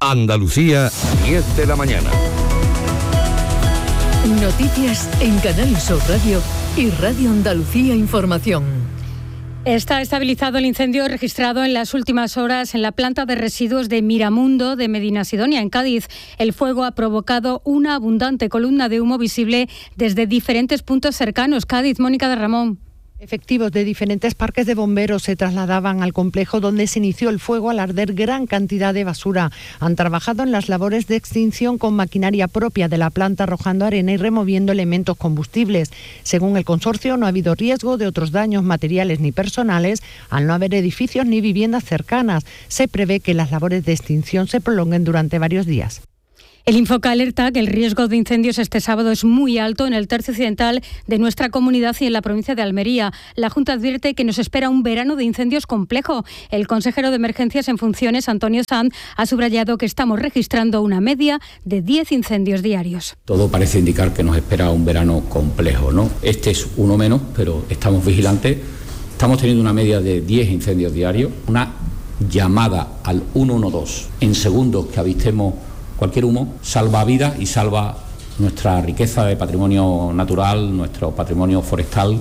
Andalucía, 10 de la mañana. Noticias en Canal Sur Radio y Radio Andalucía Información. Está estabilizado el incendio registrado en las últimas horas en la planta de residuos de Miramundo de Medinasidonia, en Cádiz. El fuego ha provocado una abundante columna de humo visible desde diferentes puntos cercanos. Cádiz, Mónica de Ramón. Efectivos de diferentes parques de bomberos se trasladaban al complejo donde se inició el fuego al arder gran cantidad de basura. Han trabajado en las labores de extinción con maquinaria propia de la planta, arrojando arena y removiendo elementos combustibles. Según el consorcio, no ha habido riesgo de otros daños materiales ni personales al no haber edificios ni viviendas cercanas. Se prevé que las labores de extinción se prolonguen durante varios días. El Infoca alerta que el riesgo de incendios este sábado es muy alto en el tercio occidental de nuestra comunidad y en la provincia de Almería. La Junta advierte que nos espera un verano de incendios complejo. El consejero de Emergencias en funciones, Antonio Sanz, ha subrayado que estamos registrando una media de 10 incendios diarios. Todo parece indicar que nos espera un verano complejo, ¿no? Este es uno menos, pero estamos vigilantes. Estamos teniendo una media de 10 incendios diarios, una llamada al 112 en segundos que avistemos cualquier humo salva vidas y salva nuestra riqueza de patrimonio natural, nuestro patrimonio forestal.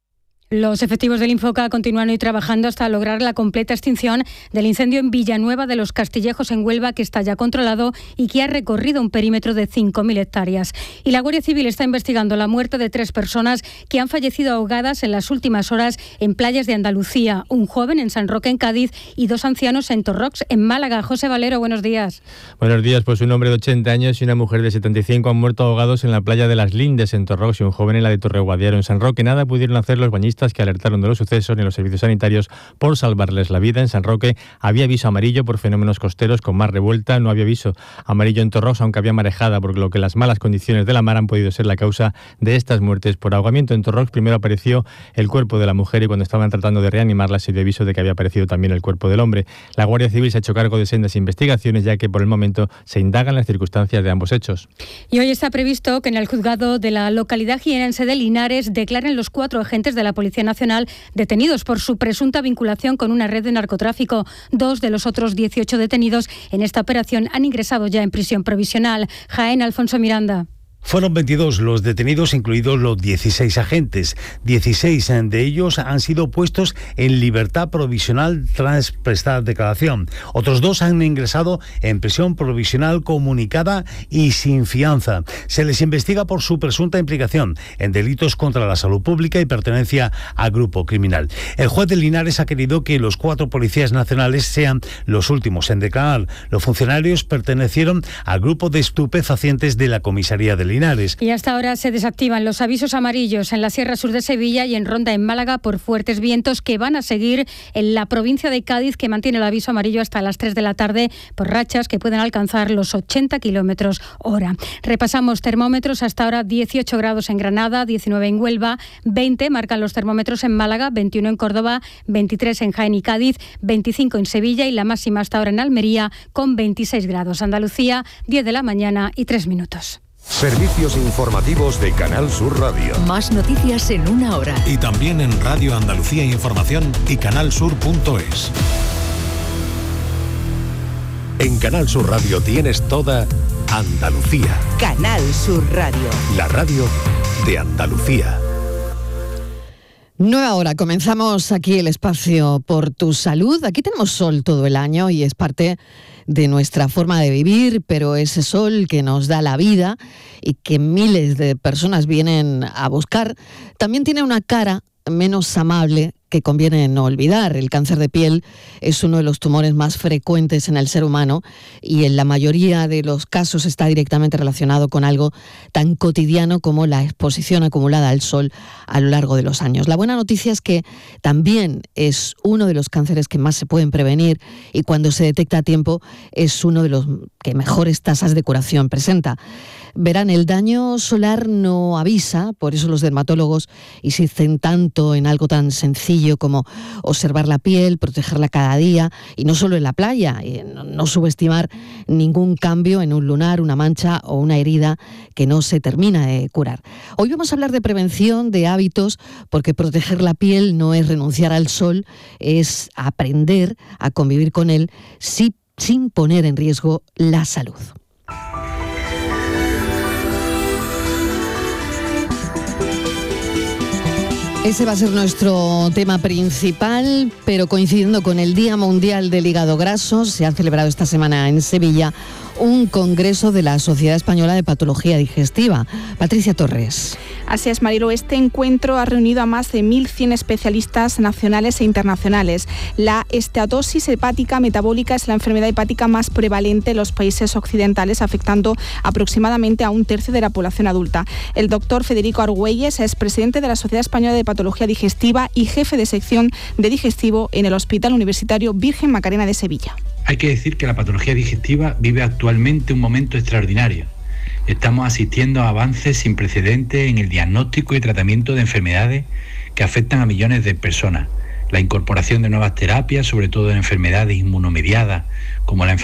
Los efectivos del Infoca continúan hoy trabajando hasta lograr la completa extinción del incendio en Villanueva de los Castillejos, en Huelva, que está ya controlado y que ha recorrido un perímetro de 5.000 hectáreas. Y la Guardia Civil está investigando la muerte de 3 personas que han fallecido ahogadas en las últimas horas en playas de Andalucía. Un joven en San Roque, en Cádiz, y 2 ancianos en Torrox, en Málaga. José Valero, buenos días. Buenos días. Pues un hombre de 80 años y una mujer de 75 han muerto ahogados en la playa de Las Lindes, en Torrox, y un joven en la de Torreguadiaro, en San Roque. Nada pudieron hacer los bañistas que alertaron de los sucesos ni los servicios sanitarios por salvarles la vida. En San Roque había aviso amarillo por fenómenos costeros con mar revuelta, no había aviso amarillo en Torrox, aunque había marejada, por lo que las malas condiciones de la mar han podido ser la causa de estas muertes por ahogamiento. En Torrox primero apareció el cuerpo de la mujer y cuando estaban tratando de reanimarla se dio aviso de que había aparecido también el cuerpo del hombre. La Guardia Civil se ha hecho cargo de sendas investigaciones, ya que por el momento se indagan las circunstancias de ambos hechos. Y hoy está previsto que en el juzgado de la localidad jienense de Linares declaren los 4 agentes de la Policía Nacional detenidos por su presunta vinculación con una red de narcotráfico. 2 de los otros 18 detenidos en esta operación han ingresado ya en prisión provisional. Jaén, Alfonso Miranda. Fueron 22 los detenidos, incluidos los 16 agentes. 16 de ellos han sido puestos en libertad provisional tras prestar declaración. Otros 2 han ingresado en prisión provisional comunicada y sin fianza. Se les investiga por su presunta implicación en delitos contra la salud pública y pertenencia a grupo criminal. El juez de Linares ha querido que los 4 policías nacionales sean los últimos en declarar. Los funcionarios pertenecieron al grupo de estupefacientes de la comisaría de Linares. Y hasta ahora se desactivan los avisos amarillos en la Sierra Sur de Sevilla y en Ronda, en Málaga, por fuertes vientos que van a seguir en la provincia de Cádiz, que mantiene el aviso amarillo hasta las 3 de la tarde por rachas que pueden alcanzar los 80 kilómetros hora. Repasamos termómetros. Hasta ahora 18 grados en Granada, 19 en Huelva, 20 marcan los termómetros en Málaga, 21 en Córdoba, 23 en Jaén y Cádiz, 25 en Sevilla y la máxima hasta ahora en Almería con 26 grados. Andalucía, 10 de la mañana y 3 minutos. Servicios informativos de Canal Sur Radio. Más noticias en una hora. Y también en Radio Andalucía Información y canalsur.es. En Canal Sur Radio tienes toda Andalucía. Canal Sur Radio. La radio de Andalucía. Nueva hora, comenzamos aquí el espacio por tu salud. Aquí tenemos sol todo el año y es parte de nuestra forma de vivir, pero ese sol que nos da la vida y que miles de personas vienen a buscar, también tiene una cara menos amable que conviene no olvidar. El cáncer de piel es uno de los tumores más frecuentes en el ser humano y en la mayoría de los casos está directamente relacionado con algo tan cotidiano como la exposición acumulada al sol a lo largo de los años. La buena noticia es que también es uno de los cánceres que más se pueden prevenir y cuando se detecta a tiempo es uno de los que mejores tasas de curación presenta. Verán, el daño solar no avisa, por eso los dermatólogos insisten tanto en algo tan sencillo como observar la piel, protegerla cada día y no solo en la playa, no subestimar ningún cambio en un lunar, una mancha o una herida que no se termina de curar. Hoy vamos a hablar de prevención, de hábitos, porque proteger la piel no es renunciar al sol, es aprender a convivir con él, sí sin poner en riesgo la salud. Ese va a ser nuestro tema principal, pero coincidiendo con el Día Mundial del Hígado Graso, se ha celebrado esta semana en Sevilla un congreso de la Sociedad Española de Patología Digestiva. Patricia Torres. Así es, Marilo. Este encuentro ha reunido a más de 1.100 especialistas nacionales e internacionales. La esteatosis hepática metabólica es la enfermedad hepática más prevalente en los países occidentales, afectando aproximadamente a 1/3 de la población adulta. El doctor Federico Argüelles es presidente de la Sociedad Española de Patología Digestiva y jefe de sección de digestivo en el Hospital Universitario Virgen Macarena de Sevilla. Hay que decir que la patología digestiva vive actualmente un momento extraordinario. Estamos asistiendo a avances sin precedentes en el diagnóstico y tratamiento de enfermedades que afectan a millones de personas. La incorporación de nuevas terapias, sobre todo en enfermedades inmunomediadas, como la enfermedad